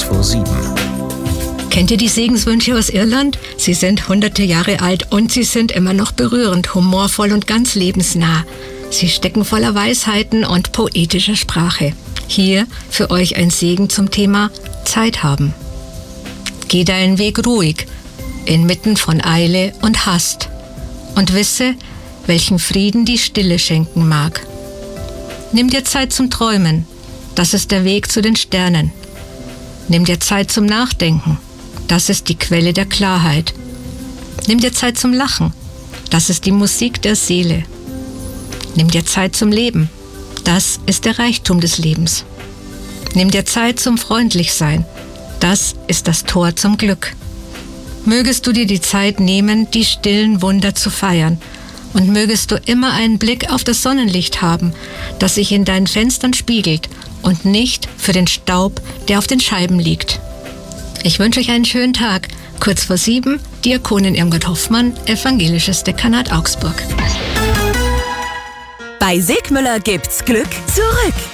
vor 7. Kennt ihr die Segenswünsche aus Irland? Sie sind hunderte Jahre alt und sie sind immer noch berührend, humorvoll und ganz lebensnah. Sie stecken voller Weisheiten und poetischer Sprache. Hier für euch ein Segen zum Thema Zeit haben. Geh deinen Weg ruhig, inmitten von Eile und Hast, und wisse, welchen Frieden die Stille schenken mag. Nimm dir Zeit zum Träumen, das ist der Weg zu den Sternen. Nimm dir Zeit zum Nachdenken, das ist die Quelle der Klarheit. Nimm dir Zeit zum Lachen, das ist die Musik der Seele. Nimm dir Zeit zum Leben, das ist der Reichtum des Lebens. Nimm dir Zeit zum Freundlichsein, das ist das Tor zum Glück. Mögest du dir die Zeit nehmen, die stillen Wunder zu feiern, und mögest du immer einen Blick auf das Sonnenlicht haben, das sich in deinen Fenstern spiegelt und nicht für den Staub, der auf den Scheiben liegt. Ich wünsche euch einen schönen Tag. Kurz vor 7, Diakonin Irmgard Hoffmann, Evangelisches Dekanat Augsburg. Bei Segmüller gibt's Glück zurück.